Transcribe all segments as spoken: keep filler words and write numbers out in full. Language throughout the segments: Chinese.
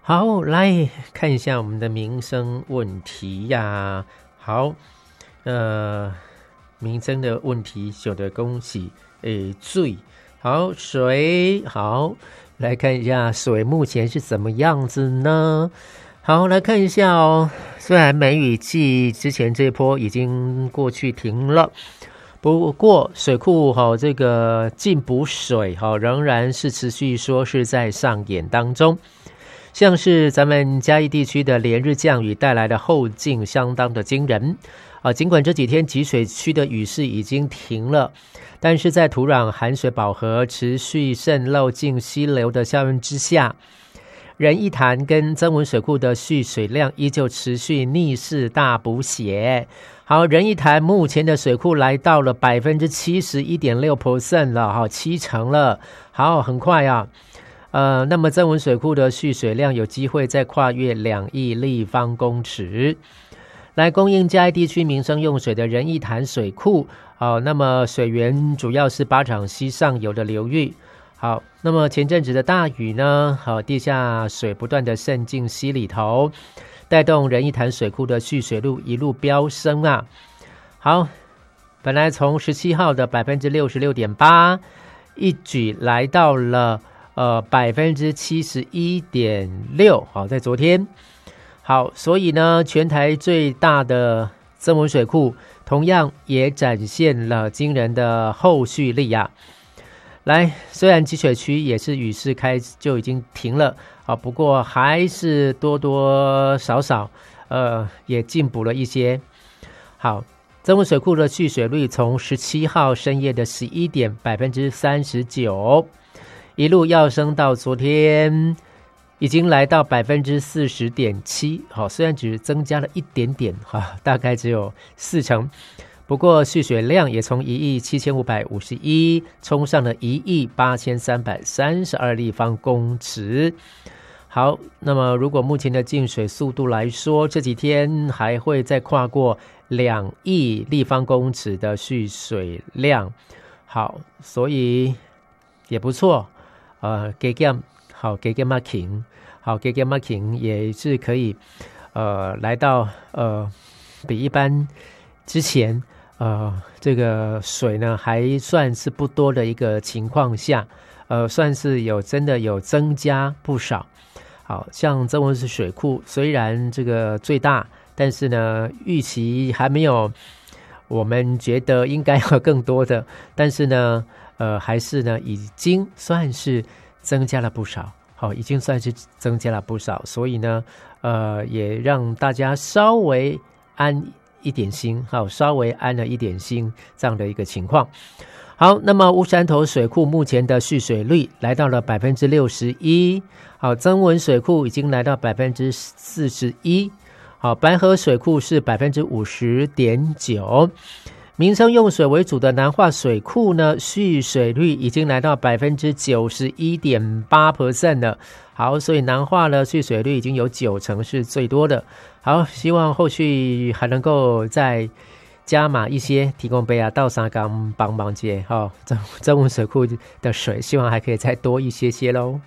好，来看一下我们的民生问题呀。好，呃，民生的问题有的恭喜诶，水好水好，来看一下水目前是怎么样子呢？好，来看一下哦。虽然梅雨季之前这一波已经过去停了，不过水库哈这个进补水哈仍然是持续说是在上演当中。像是咱们嘉义地区的连日降雨带来的后劲相当的惊人啊！尽管这几天集水区的雨势已经停了，但是在土壤含水饱和、持续渗漏进溪流的效应之下，仁义潭跟曾文水库的蓄水量依旧持续逆势大补血。好，仁义潭目前的水库来到了百分之七十一点六 percent 了，好，七成了，好，很快啊。呃，那么曾文水库的蓄水量有机会再跨越两亿立方公尺，来供应嘉义地区民生用水的仁义潭水库。好，那么水源主要是巴掌溪上游的流域。好，那么前阵子的大雨呢，好，地下水不断的渗进溪里头，带动仁义潭水库的蓄水率一路飙升啊。好，本来从十七号的百分之六十六点八，一举来到了。呃，百分之七十一点六，好，在昨天，好，所以呢，全台最大的曾文水库同样也展现了惊人的后续力啊。来，虽然集水区也是雨势开就已经停了啊，不过还是多多少少，呃，也进补了一些。好，曾文水库的蓄水率从十七号深夜的十一点百分之三十九。一路要升到昨天已经来到百分之四十点七，好，虽然只增加了一点点哈，大概只有四成，不过蓄水量也从一亿七千五百五十一冲上了一亿八千三百三十二立方公尺。好，那么如果目前的进水速度来说，这几天还会再跨过两亿立方公尺的蓄水量。好，所以也不错。呃，给给好，给给 marking， 好，给给 marking 也是可以，呃，来到呃比一般之前呃这个水呢还算是不多的一个情况下，呃，算是有真的有增加不少。好像曾文水库虽然这个最大，但是呢预期还没有我们觉得应该要更多的，但是呢。呃，还是呢，已经算是增加了不少，好，已经算是增加了不少，所以呢，呃，也让大家稍微安一点心，好，稍微安了一点心这样的一个情况。好，那么乌山头水库目前的蓄水率来到了百分之六十一，好，曾文水库已经来到百分之四十一，好，白河水库是百分之五十点九。民生用水为主的南化水库呢，蓄水率已经来到百分之九十一点八 percent 了。好，所以南化呢蓄水率已经有九成是最多的。好，希望后续还能够再加码一些，提供北亚到三港帮忙接哈，曾曾文水库的水，希望还可以再多一些些喽。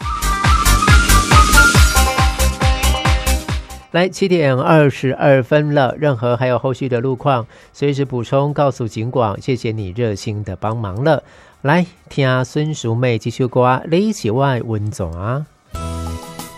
来，七点二十二分了，任何还有后续的路况，随时补充告诉警广，谢谢你热心的帮忙了。来，听孙淑妹这首歌，你是我的温泉。